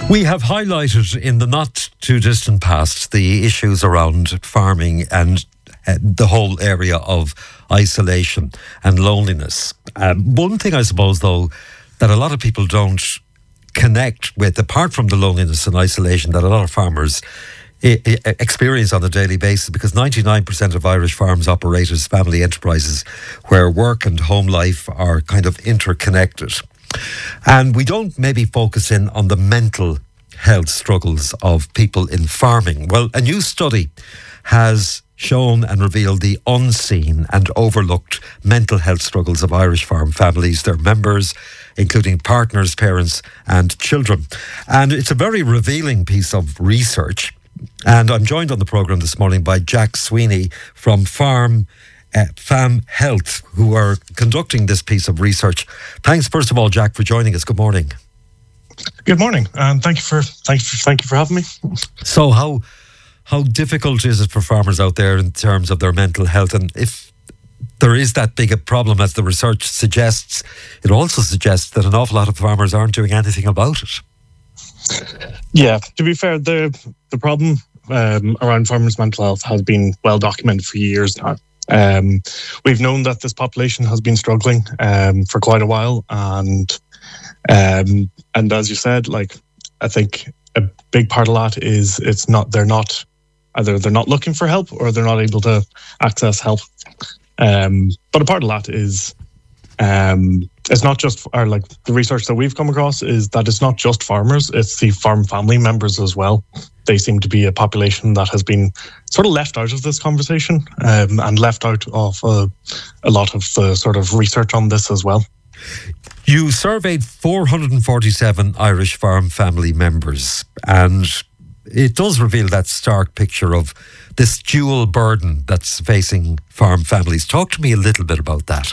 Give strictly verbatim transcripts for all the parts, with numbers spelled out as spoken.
We have highlighted in the not too distant past the issues around farming and uh, the whole area of isolation and loneliness. Um, one thing, I suppose, though, that a lot of people don't connect with, apart from the loneliness and isolation that a lot of farmers I- I experience on a daily basis, because ninety-nine percent of Irish farms operate as family enterprises where work and home life are kind of interconnected. And we don't maybe focus in on the mental health struggles of people in farming. Well, a new study has shown and revealed the unseen and overlooked mental health struggles of Irish farm families, their members, including partners, parents and children. And it's a very revealing piece of research. And I'm joined on the programme this morning by Jack Sweeney from Farm uh, Fam Health, who are conducting this piece of research. Thanks, first of all, Jack, for joining us. Good morning. Good morning, and thank you for thank you for, thank you for having me. So, how how difficult is it for farmers out there in terms of their mental health? And if there is that big a problem, as the research suggests, it also suggests that an awful lot of farmers aren't doing anything about it. Yeah, to be fair, the the problem um, around farmers' mental health has been well documented for years now. Um, we've known that this population has been struggling um, for quite a while, and um, and as you said, like I think a big part of that is it's not they're not either they're not looking for help or they're not able to access help. Um, but a part of that is um, it's not just or like the research that we've come across is that it's not just farmers; it's the farm family members as well. They seem to be a population that has been sort of left out of this conversation um, and left out of uh, a lot of the sort of research on this as well. You surveyed four hundred forty-seven Irish farm family members, and it does reveal that stark picture of this dual burden that's facing farm families. Talk to me a little bit about that.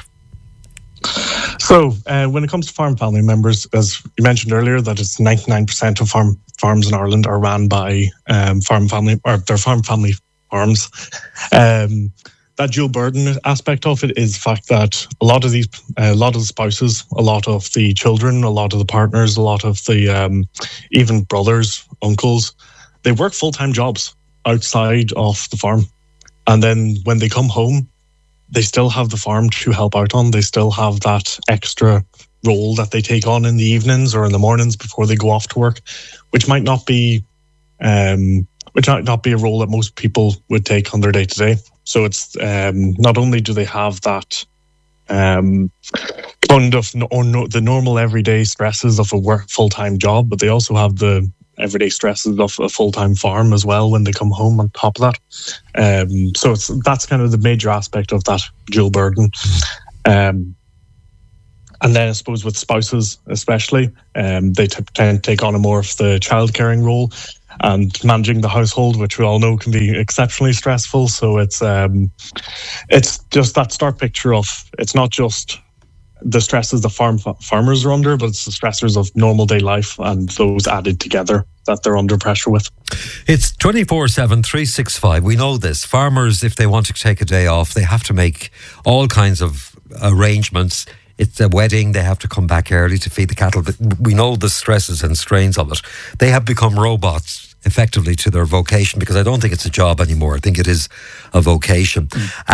So, uh, when it comes to farm family members, as you mentioned earlier, that it's ninety-nine percent of farm farms in Ireland are ran by um, farm family or their farm family farms. Um, that dual burden aspect of it is the fact that a lot of these, uh, a lot of the spouses, a lot of the children, a lot of the partners, a lot of the um, even brothers, uncles, they work full-time jobs outside of the farm, and then when they come home, they still have the farm to help out on. They still have that extra role that they take on in the evenings or in the mornings before they go off to work, which might not be, um, which might not be a role that most people would take on their day to day. So it's um, not only do they have that um, kind of no, or no, the normal everyday stresses of a work full time job, but they also have the everyday stresses of a full-time farm as well when they come home on top of that. Um, so it's that's kind of the major aspect of that dual burden. Um, and then I suppose with spouses especially, um, they t- tend to take on a more of the child-caring role and managing the household, which we all know can be exceptionally stressful. So it's um, it's just that stark picture of it's not just the stresses the farm farmers are under, but it's the stressors of normal day life and those added together that they're under pressure with. It's twenty-four seven, three sixty-five. We know this. Farmers, if they want to take a day off, they have to make all kinds of arrangements. It's a wedding, they have to come back early to feed the cattle, but we know the stresses and strains of it. They have become robots effectively to their vocation, because I don't think it's a job anymore. I think it is a vocation. Mm.